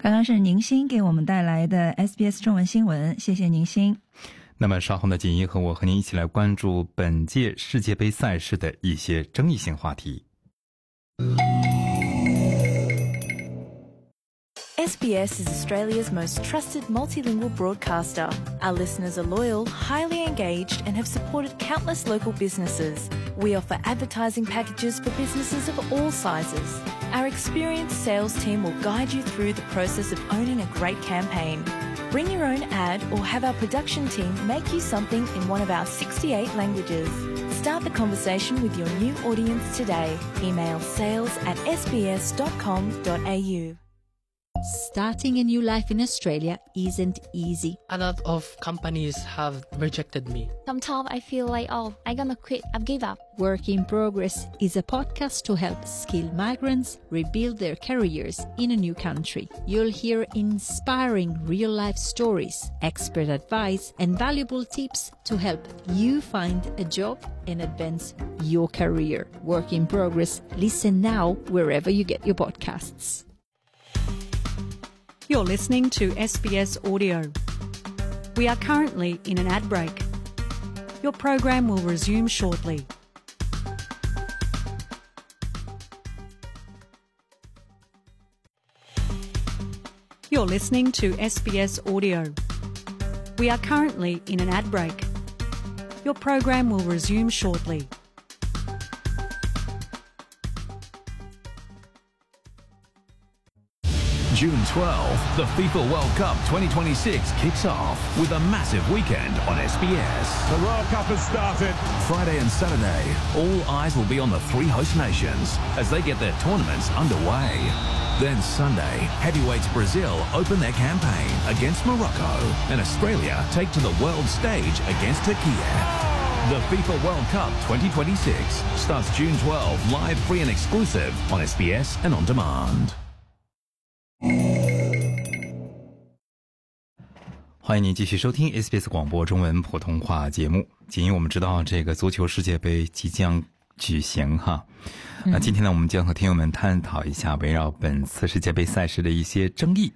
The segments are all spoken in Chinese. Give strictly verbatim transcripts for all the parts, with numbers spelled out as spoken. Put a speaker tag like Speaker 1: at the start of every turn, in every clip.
Speaker 1: 刚刚是宁鑫给我们带来的 S B S 中文新闻，谢谢宁鑫。
Speaker 2: 那么稍后呢，锦衣和我和您一起来关注本届世界杯赛事的一些争议性话题。
Speaker 3: S B S is Australia's most trusted multilingual broadcaster. Our listeners are loyal, highly engaged, and have supported countless local businesses. We offer advertising packages for businesses of all sizes. Our experienced sales team will guide you through the process of owning a great campaign. Bring your own ad or have our production team make you something in one of our sixty-eight languages. Start the conversation with your new audience today. Email sales at s b s dot com dot a u.
Speaker 4: Starting a new life in Australia isn't easy.
Speaker 5: A lot of companies have rejected me.
Speaker 6: Sometimes I feel like, oh, I'm gonna quit, I've give up.
Speaker 4: Work in Progress is a podcast to help skilled migrants rebuild their careers in a new country. You'll hear inspiring real-life stories, expert advice, and valuable tips to help you find a job and advance your career. Work in Progress. Listen now wherever you get your podcasts.
Speaker 7: You're listening to S B S Audio. We are currently in an ad break. Your program will resume shortly. You're listening to S B S Audio. We are currently in an ad break. Your program will resume shortly.
Speaker 8: June twelfth, the FIFA World Cup twenty twenty-six kicks off with a massive weekend on S B S.
Speaker 9: The World Cup has started.
Speaker 8: Friday and Saturday, all eyes will be on the three host nations as they get their tournaments underway. Then Sunday, heavyweights Brazil open their campaign against Morocco, and Australia take to the world stage against Turkey. The FIFA World Cup twenty twenty-six starts June twelfth, live, free and exclusive on S B S and on demand.
Speaker 2: 欢迎您继续收听 S B S 广播中文普通话节目。仅因我们知道这个足球世界杯即将举行哈，那今天呢，我们将和听友们探讨一下围绕本次世界杯赛事的一些争议。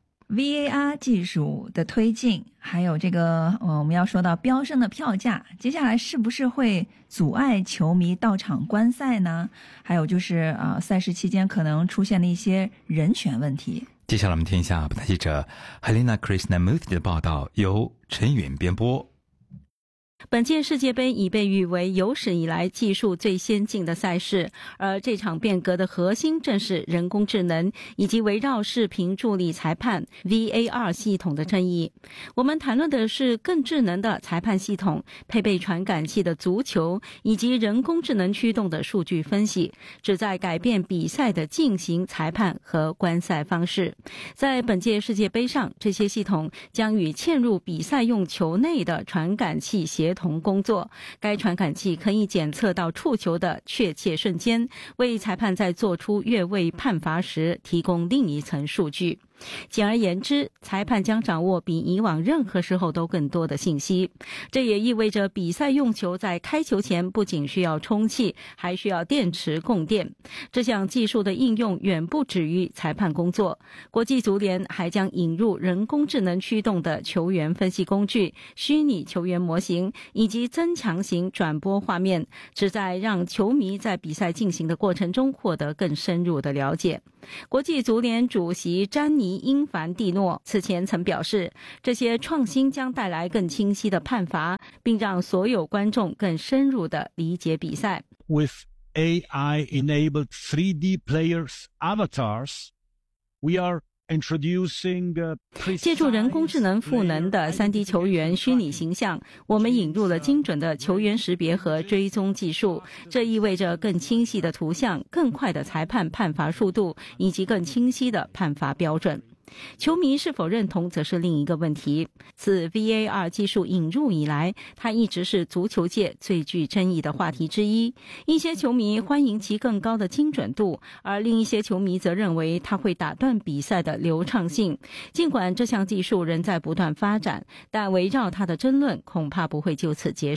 Speaker 1: V A R 技术的推进，还有这个呃，我们要说到飙升的票价，接下来是不是会阻碍球迷到场观赛呢？还有就是啊、呃，赛事期间可能出现的一些人权问题。
Speaker 2: 接下来我们听一下本台记者 Helena Krishnamurthy 的报道，由陈允编播。
Speaker 10: 本届世界杯已被誉为有史以来技术最先进的赛事，而这场变革的核心正是人工智能以及围绕视频助力裁判 V A R 系统的争议。我们谈论的是更智能的裁判系统、配备传感器的足球以及人工智能驱动的数据分析，旨在改变比赛的进行、裁判和观赛方式。在本届世界杯上，这些系统将与嵌入比赛用球内的传感器协同工作，该传感器可以检测到触球的确切瞬间，为裁判在做出越位判罚时提供另一层数据。简而言之，裁判将掌握比以往任何时候都更多的信息。这也意味着比赛用球在开球前不仅需要充气，还需要电池供电。这项技术的应用远不止于裁判工作。国际足联还将引入人工智能驱动的球员分析工具、虚拟球员模型以及增强型转播画面，旨在让球迷在比赛进行的过程中获得更深入的了解。国际足联主席詹妮·英凡蒂诺此前曾表示，这些创新将带来更清晰的判罚，并让所有观众更深入地理解比赛。
Speaker 9: With A I-enabled three D players avatars, we are
Speaker 10: 借助人工智能赋能的 三 D 球员虚拟形象，我们引入了精准的球员识别和追踪技术，这意味着更清晰的图像、更快的裁判判罚速度以及更清晰的判罚标准。球迷是否认同则是另一个问题。自 V A R 技术引入以来，它一直是足球界最具争议的话题之一。一些球迷欢迎其更高的精准度，而另一些球迷则认为它会打断比赛的流畅性。尽管这项技术仍在不断发展，但围绕它的争论恐怕不会就此结束。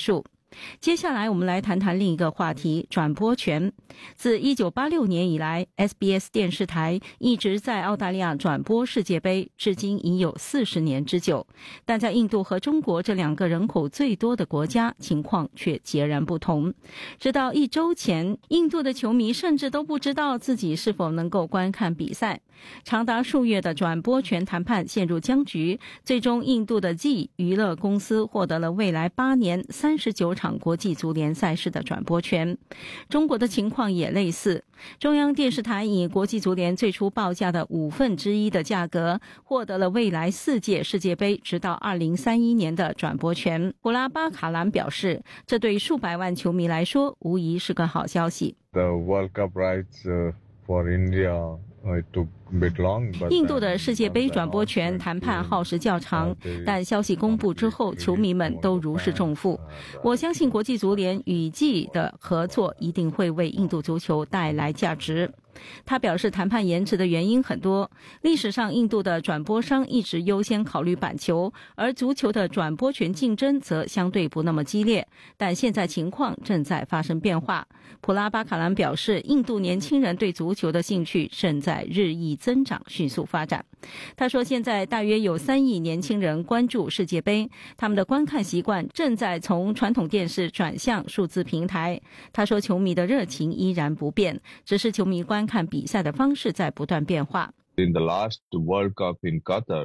Speaker 10: 接下来我们来谈谈另一个话题，转播权。自一九八六年以来 S B S 电视台一直在澳大利亚转播世界杯，至今已有四十年之久。但在印度和中国这两个人口最多的国家，情况却截然不同。直到一周前，印度的球迷甚至都不知道自己是否能够观看比赛。长达数月的转播权谈判陷入僵局，最终印度的 Z 娱乐公司获得了未来八年三十九场国际足联赛事的转播权。中国的情况也类似，中央电视台以国际足联最初报价的五分之一的价格，获得了未来四届世界杯直到二零三一年的转播权。普拉巴卡兰表示，这对数百万球迷来说无疑是个好消息。
Speaker 11: The World Cup rights uh, for India it took a bit long, but
Speaker 10: 印度的世界杯转播权谈判耗时较长，但消息公布之后，球迷们都如释重负。我相信国际足联与 G 的合作一定会为印度足球带来价值。他表示，谈判延迟的原因很多。历史上，印度的转播商一直优先考虑板球，而足球的转播权竞争则相对不那么激烈。但现在情况正在发生变化。普拉巴卡兰表示，印度年轻人对足球的兴趣正在日益增长，迅速发展。他说，现在大约有三亿年轻人关注世界杯，他们的观看习惯正在从传统电视转向数字平台。他说，球迷的热情依然不变，只是球迷观看比赛的方式在不断变化。
Speaker 11: In the last World Cup in Qatar,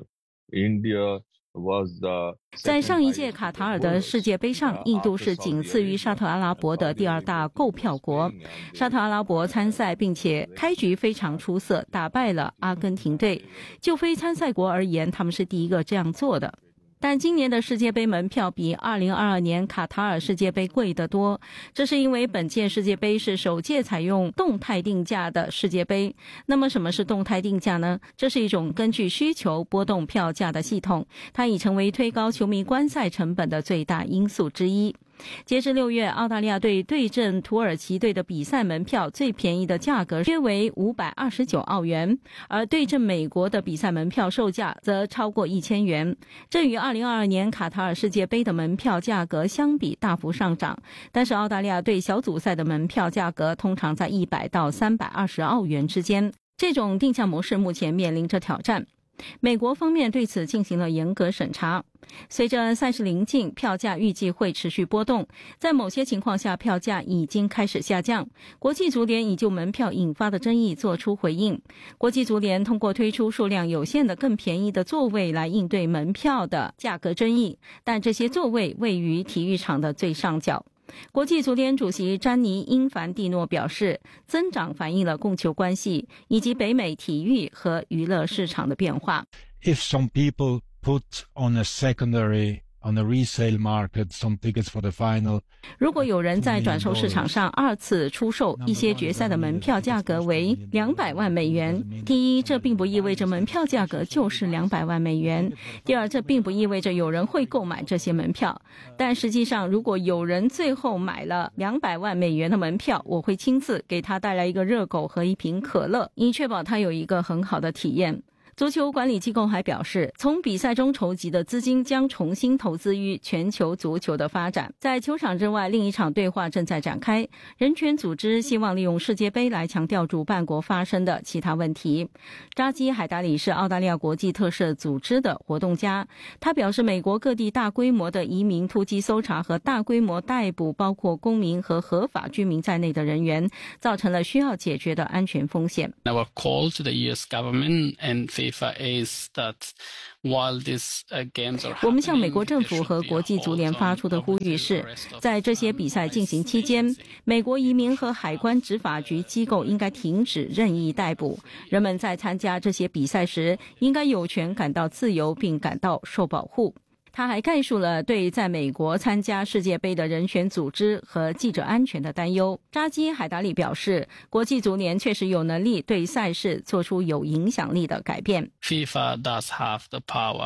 Speaker 11: India was the
Speaker 10: 在上一届卡塔尔的世界杯上，印度是仅次于沙特阿拉伯的第二大购票国。沙特阿拉伯参赛并且开局非常出色，打败了阿根廷队。就非参赛国而言，他们是第一个这样做的。但今年的世界杯门票比二零二二年卡塔尔世界杯贵得多，这是因为本届世界杯是首届采用动态定价的世界杯。那么什么是动态定价呢？这是一种根据需求波动票价的系统，它已成为推高球迷观赛成本的最大因素之一。截至六月，澳大利亚队对阵土耳其队的比赛门票最便宜的价格约为五百二十九澳元，而对阵美国的比赛门票售价则超过一千元。这与二零二二年卡塔尔世界杯的门票价格相比大幅上涨，但是澳大利亚队小组赛的门票价格通常在一百到三百二十澳元之间。这种定价模式目前面临着挑战。美国方面对此进行了严格审查。随着赛事临近，票价预计会持续波动，在某些情况下票价已经开始下降。国际足联已就门票引发的争议作出回应。国际足联通过推出数量有限的更便宜的座位来应对门票的价格争议，但这些座位位于体育场的最上角。国际足联主席詹妮·英凡蒂诺表示，增长反映了供求关系以及北美体育和娱乐市场的变化。
Speaker 9: If some people put on a secondary on a resale market some tickets for the final.
Speaker 10: 如果有人在转售市场上二次出售一些决赛的门票价格为两百万美元，第一，这并不意味着门票价格就是两百万美元；第二，这并不意味着有人会购买这些门票。但实际上，如果有人最后买了两百万美元的门票，我会亲自给他带来一个热狗和一瓶可乐，以确保他有一个很好的体验。足球管理机构还表示，从比赛中筹集的资金将重新投资于全球足球的发展。在球场之外，另一场对话正在展开。人权组织希望利用世界杯来强调主办国发生的其他问题。扎基·海达里是澳大利亚国际特赦组织的活动家，他表示，美国各地大规模的移民突击搜查和大规模逮捕包括公民和合法居民在内的人员，造成了需要解决的安全风险。
Speaker 5: Our call to the U S government and FIFA is that while these games are happening,
Speaker 10: 我们向美国政府和国际足联发出的呼吁是，在这些比赛进行期间，美国移民和海关执法局机构应该停止任意逮捕。人们在参加这些比赛时，应该有权感到自由并感到受保护。他还概述了对在美国参加世界杯的人权组织和记者安全的担忧。扎基·海达里表示，国际足联确实有能力对赛事做出有影响力的改变。
Speaker 5: FIFA does have the power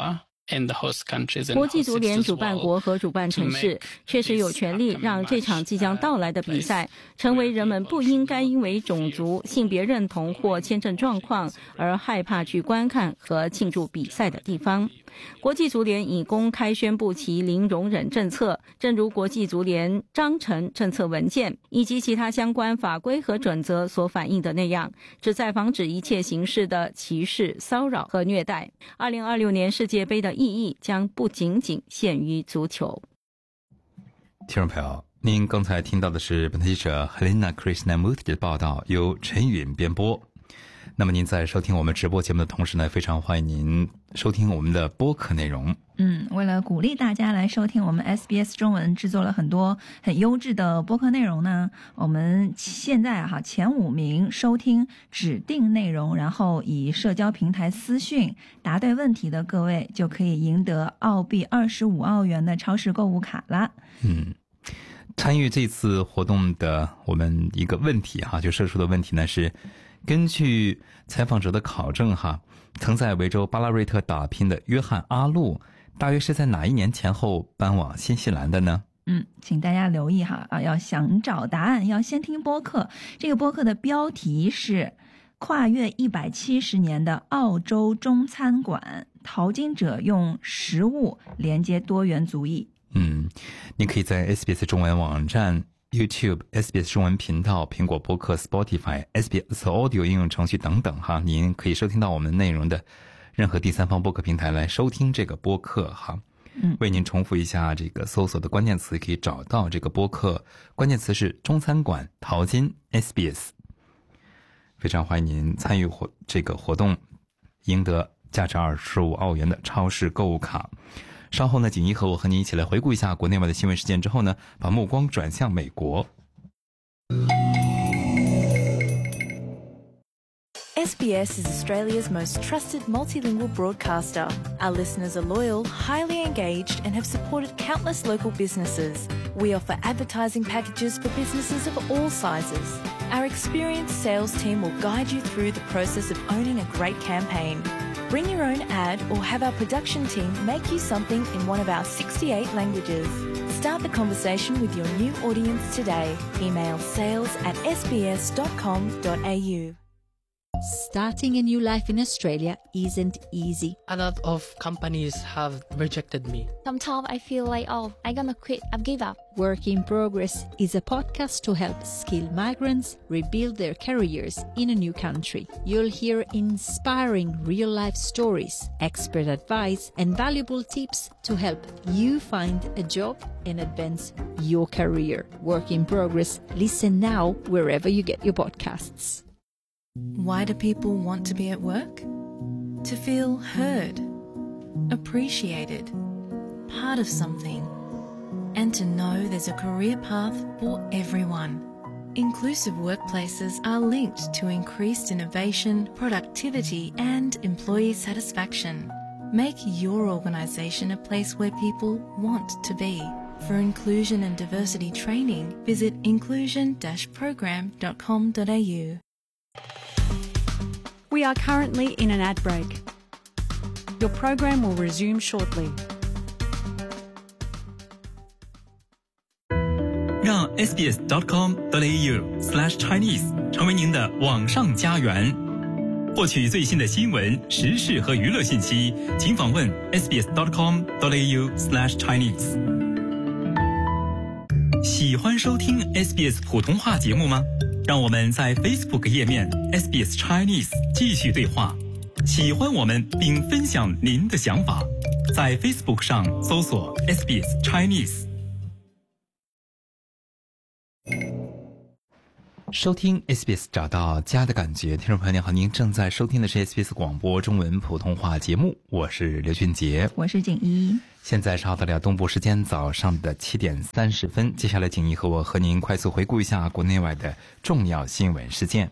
Speaker 5: in the host countries and
Speaker 10: 国际
Speaker 5: host
Speaker 10: 足联
Speaker 5: cities
Speaker 10: 主办
Speaker 5: as
Speaker 10: 国
Speaker 5: well
Speaker 10: 和主办城市确实有权利让这场即将到来的比赛成为人们不应该因为种族、性别认同或签证状况而害怕去观看和庆祝比赛的地方。国际足联已公开宣布其零容忍政策，正如国际足联章程政策文件以及其他相关法规和准则所反映的那样，旨在防止一切形式的歧视、骚扰和虐待。二零二六年世界杯的意义将不仅仅限于足球。
Speaker 2: 听众朋友，您刚才听到的是本台记者 Helena Krishnamurthy 的报道，由陈允编播。那么您在收听我们直播节目的同时呢，非常欢迎您收听我们的播客内容。
Speaker 1: 嗯，为了鼓励大家来收听我们 S B S 中文制作了很多很优质的播客内容呢，我们现在哈前五名收听指定内容，然后以社交平台私讯答对问题的各位，就可以赢得澳币二十五澳元的超市购物卡了。
Speaker 2: 嗯。参与这次活动的我们一个问题哈，就设出的问题呢是，根据采访者的考证哈，曾在维州巴拉瑞特打拼的约翰阿路，大约是在哪一年前后搬往新西兰的呢？
Speaker 1: 嗯，请大家留意哈啊，要想找答案要先听播客。这个播客的标题是跨越一百七十年的澳洲中餐馆，淘金者用食物连接多元族裔。
Speaker 2: 嗯，您可以在 S B S 中文网站、YouTube、S B S 中文频道、苹果播客、Spotify、S B S Audio 应用程序等等哈，您可以收听到我们内容的任何第三方播客平台来收听这个播客哈。
Speaker 1: 嗯，
Speaker 2: 为您重复一下这个搜索的关键词，可以找到这个播客，关键词是中餐馆淘金 S B S。非常欢迎您参与活这个活动，赢得价值二十五澳元的超市购物卡。稍后呢，锦衣和我和您一起来回顾一下国内外的新闻事件之后呢，把目光转向美国。
Speaker 3: S B S is Australia's most trusted multilingual broadcaster. Our listeners are loyal, highly engaged, and have supported countless local businesses. We offer advertising packages for businesses of all sizes. Our experienced sales team will guide you through the process of owning a great campaign. Bring your own ad or have our production team make you something in one of our sixty-eight languages. Start the conversation with your new audience today. Email sales at s b s dot com dot a u.
Speaker 4: Starting a new life in Australia isn't easy.
Speaker 12: A lot of companies have rejected me.
Speaker 6: Sometimes I feel like, oh, I'm gonna quit, I've give up.
Speaker 4: Work in Progress is a podcast to help skilled migrants rebuild their careers in a new country. You'll hear inspiring real-life stories, expert advice, and valuable tips to help you find a job and advance your career. Work in Progress. Listen now wherever you get your podcasts.
Speaker 3: Why do people want to be at work? To feel heard, appreciated, part of something, and to know there's a career path for everyone. Inclusive workplaces are linked to increased innovation, productivity, and employee satisfaction. Make your organisation a place where people want to be. For inclusion and diversity training, visit inclusion dash program dot com dot a u.
Speaker 7: We are currently in an ad break. Your program will resume shortly.
Speaker 13: 让 s b s dot com dot a u slash chinese 成为您的网上家园。获取最新的新闻、时事和娱乐信息，请访问 s b s dot com dot a u slash chinese。喜欢收听 S B S 普通话节目吗？让我们在 Facebook 页面 S B S Chinese 继续对话。喜欢我们并分享您的想法，在 Facebook 上搜索 S B S Chinese。
Speaker 2: 收听 S B S 找到家的感觉，听众朋友您好，您正在收听的是 S B S 广播中文普通话节目，我是刘俊杰，
Speaker 1: 我是景一。
Speaker 2: 现在是澳大利亚东部时间早上的七点三十分，接下来景一和我和您快速回顾一下国内外的重要新闻事件。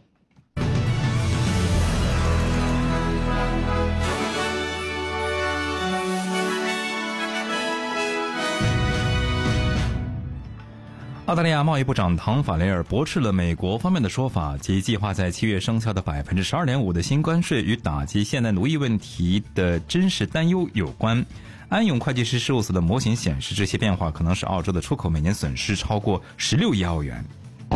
Speaker 2: 澳大利亚贸易部长唐法雷尔驳斥了美国方面的说法，即计划在七月生效的 百分之十二点五 的新关税与打击现代奴役问题的真实担忧有关。安永会计师事务所的模型显示，这些变化可能使澳洲的出口每年损失超过十六亿澳元。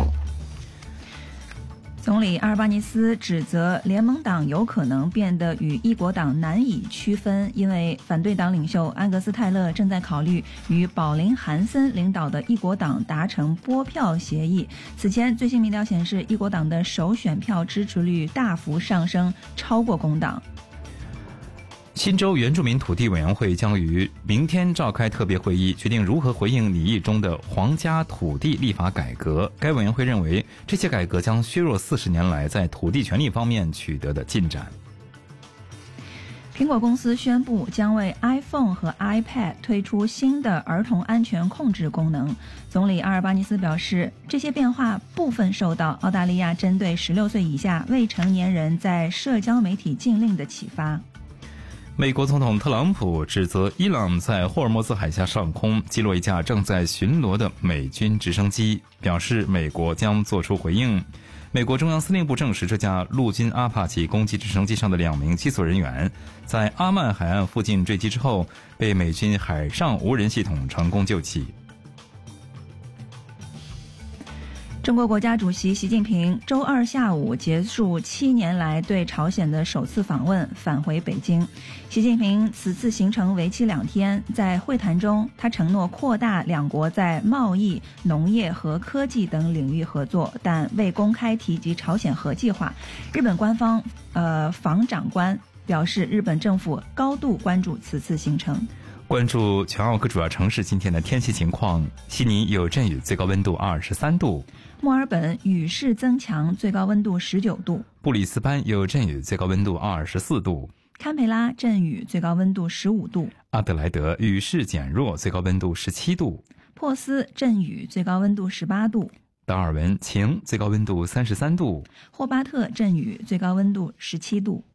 Speaker 1: 总理阿尔巴尼斯指责联盟党有可能变得与一国党难以区分，因为反对党领袖安格斯泰勒正在考虑与保林韩森领导的一国党达成拨票协议。此前最新民调显示，一国党的首选票支持率大幅上升，超过工党。
Speaker 2: 新州原住民土地委员会将于明天召开特别会议，决定如何回应拟议中的皇家土地立法改革。该委员会认为，这些改革将削弱四十年来在土地权利方面取得的进展。
Speaker 1: 苹果公司宣布将为 iPhone 和 iPad 推出新的儿童安全控制功能。总理阿尔巴尼斯表示，这些变化部分受到澳大利亚针对十六岁以下未成年人在社交媒体禁令的启发。
Speaker 2: 美国总统特朗普指责伊朗在霍尔木兹海峡上空击落一架正在巡逻的美军直升机，表示美国将做出回应。美国中央司令部证实，这架陆军阿帕奇攻击直升机上的两名机组人员在阿曼海岸附近坠机之后，被美军海上无人系统成功救起。
Speaker 1: 中国国家主席习近平周二下午结束七年来对朝鲜的首次访问，返回北京。习近平此次行程为期两天，在会谈中，他承诺扩大两国在贸易、农业和科技等领域合作，但未公开提及朝鲜核计划。日本官方呃防长官表示，日本政府高度关注此次行程。
Speaker 2: 关注全澳各主要城市今天的天气情况：悉尼有阵雨，最高温度二十三度；
Speaker 1: 墨尔本雨势增强，最高温度十九度；
Speaker 2: 布里斯班有阵雨，最高温度二十四度；
Speaker 1: 堪培拉阵雨，最高温度十五度；
Speaker 2: 阿德莱德雨势减弱，最高温度十七度；
Speaker 1: 珀斯阵雨，最高温度十八度；
Speaker 2: 达尔文晴，最高温度三十三度；
Speaker 1: 霍巴特阵雨，最高温度十七度。